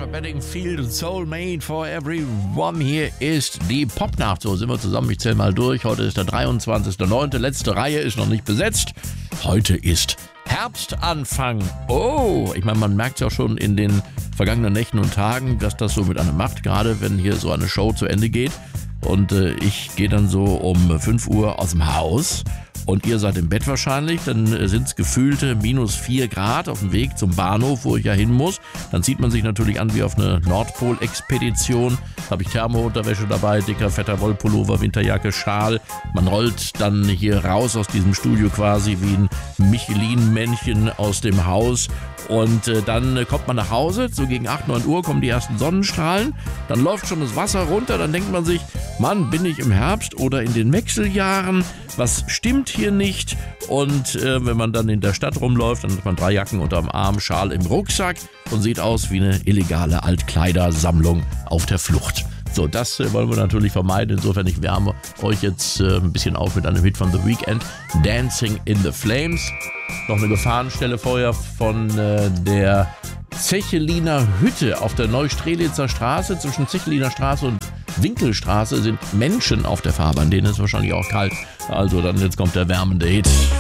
für Bedingfield und Soul Made for Everyone. Hier ist die Popnacht. So sind wir zusammen. Ich zähle mal durch. Heute ist der 23.09. Letzte Reihe ist noch nicht besetzt. Heute ist Herbstanfang. Oh, ich meine, man merkt ja auch schon in den vergangenen Nächten und Tagen, dass das so mit einem macht. Gerade wenn hier so eine Show zu Ende geht. Und ich gehe dann so um 5 Uhr aus dem Haus. Und ihr seid im Bett wahrscheinlich, dann sind es gefühlte -4 Grad auf dem Weg zum Bahnhof, wo ich ja hin muss. Dann zieht man sich natürlich an wie auf eine Nordpol-Expedition. Da habe ich Thermounterwäsche dabei, dicker, fetter Wollpullover, Winterjacke, Schal. Man rollt dann hier raus aus diesem Studio quasi wie ein Michelin-Männchen aus dem Haus. Und dann kommt man nach Hause, so gegen 8, 9 Uhr kommen die ersten Sonnenstrahlen. Dann läuft schon das Wasser runter, dann denkt man sich, Mann, bin ich im Herbst oder in den Wechseljahren? Was stimmt hier nicht? Und wenn man dann in der Stadt rumläuft, dann hat man 3 Jacken unterm Arm, Schal im Rucksack und sieht aus wie eine illegale Altkleidersammlung auf der Flucht. So, das wollen wir natürlich vermeiden. Insofern, ich wärme euch jetzt ein bisschen auf mit einem Hit von The Weeknd, Dancing in the Flames. Noch eine Gefahrenstelle vorher von der Zecheliner Hütte auf der Neustrelitzer Straße. Zwischen Zecheliner Straße und Winkelstraße sind Menschen auf der Fahrbahn. Denen ist wahrscheinlich auch kalt. Also dann jetzt kommt der wärmende Hit.